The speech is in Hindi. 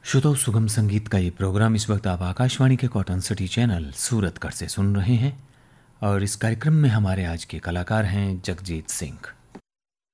श्रोताओ, सुगम संगीत का ये प्रोग्राम इस वक्त आप आकाशवाणी के कॉटन सिटी चैनल सूरतगढ़ से सुन रहे हैं। और इस कार्यक्रम में हमारे आज के कलाकार हैं जगजीत सिंह।